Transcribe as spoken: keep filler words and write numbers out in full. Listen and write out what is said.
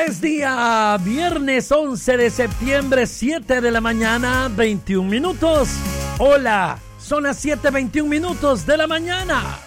Es día viernes once de septiembre, siete de la mañana, veintiún minutos. Hola, son las siete veintiún minutos de la mañana.